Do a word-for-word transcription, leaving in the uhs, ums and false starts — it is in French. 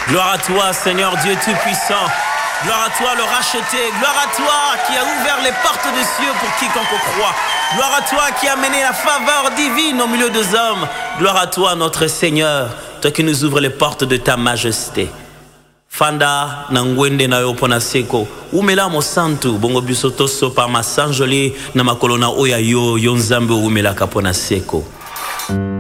Gloire à toi, Seigneur Dieu Tout-Puissant. Gloire à toi, le racheté. Gloire à toi qui a ouvert les portes des cieux pour quiconque croit. Gloire à toi qui a mené la faveur divine au milieu des hommes. Gloire à toi, notre Seigneur, toi qui nous ouvres les portes de ta majesté. Fanda na ngwende na yo pona seko umela mo santu bongo bisoto sopa masanjoli na makolona oya yo yo nzambe umela kapona seko.